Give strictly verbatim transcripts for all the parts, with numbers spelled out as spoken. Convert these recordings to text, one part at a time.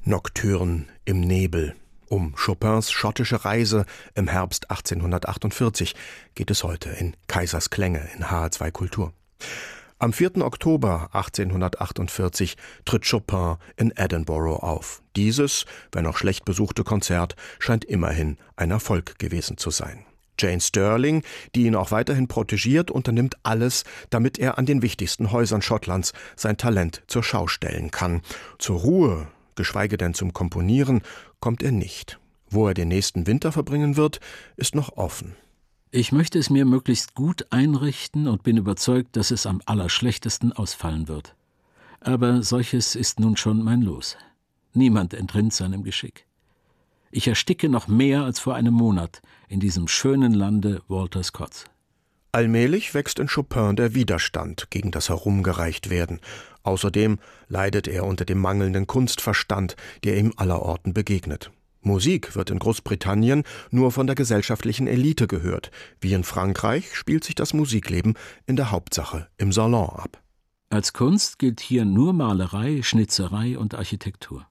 Nocturne im Nebel. Um Chopins schottische Reise im Herbst achtzehnhundertachtundvierzig geht es heute in Kaisers Klänge in H R zwei Kultur. Am vierten Oktober achtzehnhundertachtundvierzig tritt Chopin in Edinburgh auf. Dieses, wenn auch schlecht besuchte Konzert, scheint immerhin ein Erfolg gewesen zu sein. Jane Stirling, die ihn auch weiterhin protegiert, unternimmt alles, damit er an den wichtigsten Häusern Schottlands sein Talent zur Schau stellen kann. Zur Ruhe, geschweige denn zum Komponieren, kommt er nicht. Wo er den nächsten Winter verbringen wird, ist noch offen. Ich möchte es mir möglichst gut einrichten und bin überzeugt, dass es am allerschlechtesten ausfallen wird. Aber solches ist nun schon mein Los. Niemand entrinnt seinem Geschick. Ich ersticke noch mehr als vor einem Monat in diesem schönen Lande Walter Scotts. Allmählich wächst in Chopin der Widerstand gegen das Herumgereicht-Werden. Außerdem leidet er unter dem mangelnden Kunstverstand, der ihm allerorten begegnet. Musik wird in Großbritannien nur von der gesellschaftlichen Elite gehört. Wie in Frankreich spielt sich das Musikleben in der Hauptsache im Salon ab. Als Kunst gilt hier nur Malerei, Schnitzerei und Architektur.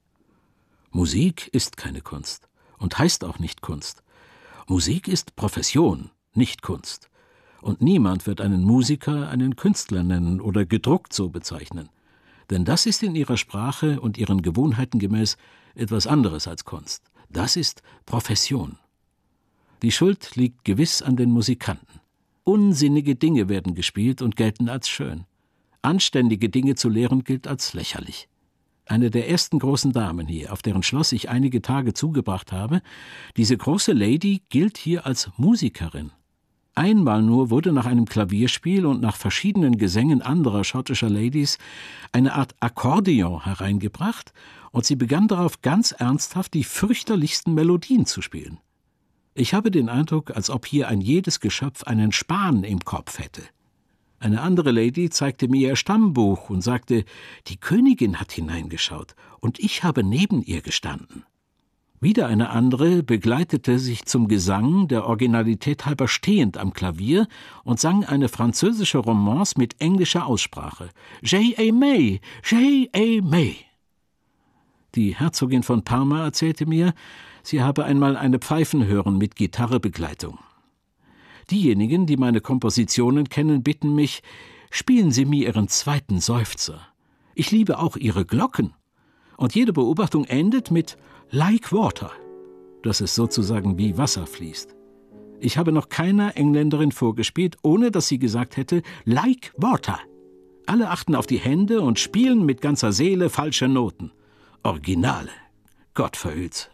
Musik ist keine Kunst und heißt auch nicht Kunst. Musik ist Profession, nicht Kunst. Und niemand wird einen Musiker einen Künstler nennen oder gedruckt so bezeichnen. Denn das ist in ihrer Sprache und ihren Gewohnheiten gemäß etwas anderes als Kunst. Das ist Profession. Die Schuld liegt gewiss an den Musikanten. Unsinnige Dinge werden gespielt und gelten als schön. Anständige Dinge zu lehren gilt als lächerlich. Eine der ersten großen Damen hier, auf deren Schloss ich einige Tage zugebracht habe, diese große Lady gilt hier als Musikerin. Einmal nur wurde nach einem Klavierspiel und nach verschiedenen Gesängen anderer schottischer Ladies eine Art Akkordeon hereingebracht und sie begann darauf ganz ernsthaft die fürchterlichsten Melodien zu spielen. Ich habe den Eindruck, als ob hier ein jedes Geschöpf einen Span im Kopf hätte. Eine andere Lady zeigte mir ihr Stammbuch und sagte, die Königin hat hineingeschaut und ich habe neben ihr gestanden. Wieder eine andere begleitete sich zum Gesang, der Originalität halber stehend am Klavier, und sang eine französische Romance mit englischer Aussprache. J'ai aimé, j'ai aimé. Die Herzogin von Parma erzählte mir, sie habe einmal eine Pfeifen hören mit Gitarrebegleitung. Diejenigen, die meine Kompositionen kennen, bitten mich, spielen Sie mir Ihren zweiten Seufzer. Ich liebe auch Ihre Glocken. Und jede Beobachtung endet mit like water, dass es sozusagen wie Wasser fließt. Ich habe noch keiner Engländerin vorgespielt, ohne dass sie gesagt hätte, like water. Alle achten auf die Hände und spielen mit ganzer Seele falsche Noten. Originale. Gott verhüt's.